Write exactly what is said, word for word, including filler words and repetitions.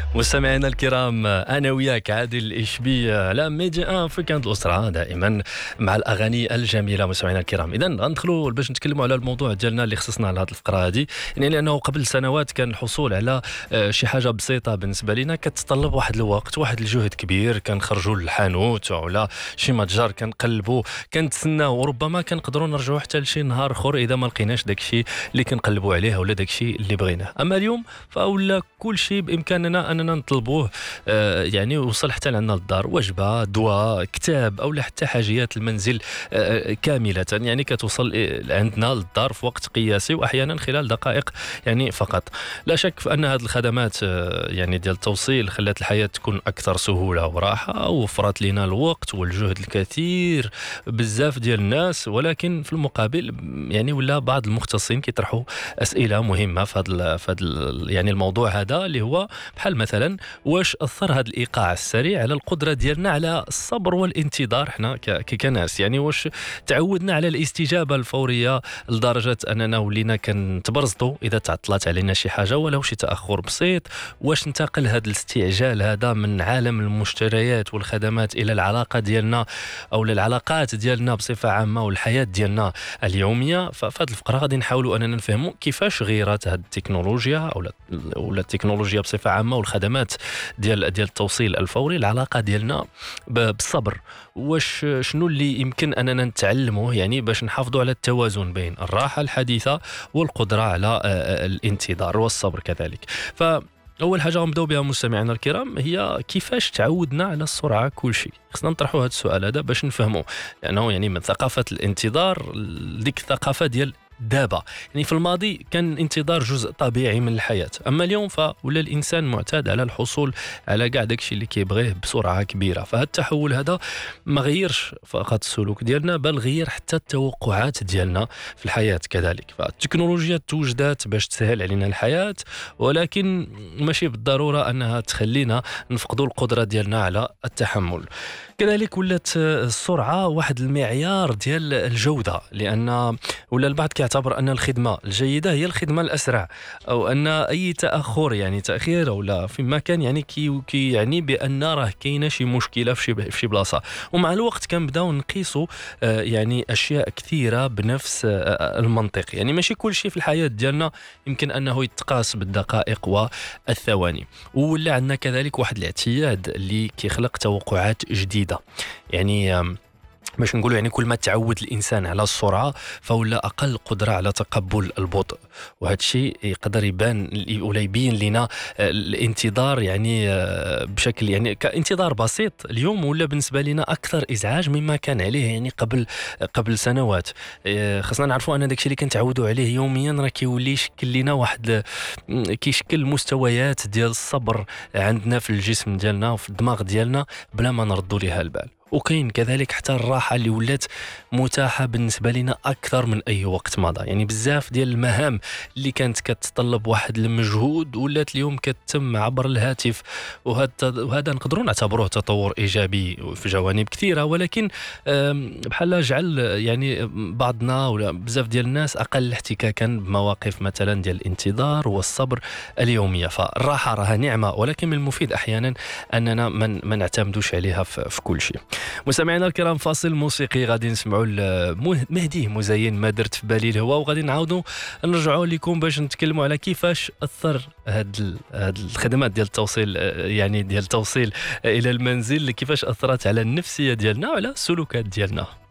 مستمعينا الكرام، انا وياك عادل الاشبي على ميدي ان في كانت الاسره دائما مع الاغاني الجميله. مستمعينا الكرام، اذا غندخلوا باش نتكلموا على الموضوع ديالنا اللي خصصنا لهذه الفقره هذه، يعني لانه قبل سنوات كان الحصول على شي حاجه بسيطه بالنسبه لنا كتتطلب واحد الوقت، واحد الجهد كبير. كنخرجوا للحانوت ولا شي متجر كنقلبوا كنتسناو، وربما كنقدروا نرجعوا حتى لشي نهار اخر اذا ما لقيناش داكشي اللي كنقلبوا عليه ولا داكشي اللي بغيناه. اما اليوم فاولا كل شيء بامكاننا اننا نطلبوه، آه يعني وصل حتى لعنا للدار، وجبه، دواء، كتاب او حتى حاجيات المنزل آه كامله، يعني كتوصل عندنا للدار في وقت قياسي واحيانا خلال دقائق يعني فقط. لا شك في ان هذه الخدمات آه يعني ديال التوصيل خلات الحياه تكون اكثر سهوله وراحه، ووفرت لنا الوقت والجهد الكثير بزاف ديال الناس، ولكن في المقابل يعني ولا بعض المختصين كيطرحوا اسئله مهمه في هذا في هذا يعني الموضوع هذا، اللي هو بحال مثلا واش اثر هذا الايقاع السريع على القدره ديالنا على الصبر والانتظار حنا كناس؟ يعني واش تعودنا على الاستجابه الفوريه لدرجه اننا ولينا كنتبرزطوا اذا تعطلت علينا شي حاجه ولو شي تاخر بسيط؟ واش انتقل هذا الاستعجال هذا من عالم المشتريات والخدمات الى العلاقه ديالنا او العلاقات ديالنا بصفه عامه والحياه ديالنا اليوميه؟ ففي هذه الفقره غادي نحاولوا اننا نفهموا كيفاش غيرت هذه التكنولوجيا او ولا التكنولوجيا بصفه عامه والخدمات ديال ديال التوصيل الفوري العلاقه ديالنا بالصبر. واش شنو اللي يمكن اننا نتعلموه يعني باش نحافظوا على التوازن بين الراحه الحديثه والقدره على الانتظار والصبر كذلك. ف أول حاجة غنبداو بها مستمعينا الكرام هي كيفاش تعودنا على السرعة كل شيء. خصنا نطرحوا هذا السؤال هذا باش نفهموا، لأنه يعني من ثقافة الانتظار ديك الثقافة ديال دابا. يعني في الماضي كان الانتظار جزء طبيعي من الحياة، أما اليوم فولا الإنسان معتاد على الحصول على كاع داكشي اللي كيبغيه بسرعة كبيرة. فهذا التحول هذا ما غيرش فقط السلوك ديالنا، بل غير حتى التوقعات ديالنا في الحياة كذلك. فالتكنولوجيا توجدات باش تسهل علينا الحياة، ولكن ماشي بالضرورة أنها تخلينا نفقدوا القدرة ديالنا على التحمل. كذلك ولات السرعة واحد المعيار ديال الجودة، لأن ولا البعض كيعتبر أن الخدمة الجيدة هي الخدمة الأسرع، أو أن أي تأخر يعني تأخير أو لا في مكان يعني كي, كي يعني بأن راه كاينة شي مشكلة في شي في شي بلاصة. ومع الوقت كنبداو نقيسوا آه يعني أشياء كثيرة بنفس آه المنطق. يعني ماشي كل شيء في الحياة ديالنا يمكن أنه يتقاس بالدقائق والثواني. ولا عندنا كذلك واحد الاعتياد اللي كيخلق توقعات جديدة. يعني باش نقولوا يعني كل ما تعود الانسان على السرعه فولا اقل قدره على تقبل البطء، وهذا الشيء يقدر يبان ولا يبين لنا الانتظار يعني بشكل يعني كانتظار بسيط اليوم ولا بالنسبه لنا اكثر ازعاج مما كان عليه يعني قبل قبل سنوات. خصنا نعرفوا ان داكشي اللي كنتعودوا عليه يوميا راه كيولي يشكل لنا واحد كيشكل مستويات ديال الصبر عندنا في الجسم ديالنا وفي الدماغ ديالنا بلا ما نردوا ليها البال. وكاين كذلك حتى الراحة اللي ولات متاحة بالنسبة لنا أكثر من أي وقت مضى. يعني بزاف ديال المهام اللي كانت كتطلب واحد المجهود ولات اليوم كتتم عبر الهاتف، وهذا وهذا نقدروا نعتبروه تطور إيجابي في جوانب كثيرة، ولكن بحال جعل يعني بعضنا ولا بزاف ديال الناس أقل احتكاكا بمواقف مثلا ديال الانتظار والصبر اليومية. فالراحة راها نعمة، ولكن من المفيد أحيانا أننا من ما نعتمدوش عليها في, في كل شيء. مستمعينا الكرام، فاصل موسيقي غادي نسمعوا مهدي مزين ما درت في بالي الهوا، وغادي نعاودوا نرجعوا لكم باش نتكلموا على كيفاش اثر هاد هاد الخدمات ديال التوصيل يعني ديال التوصيل الى المنزل، كيفاش اثرت على النفسيه ديالنا وعلى السلوكات ديالنا.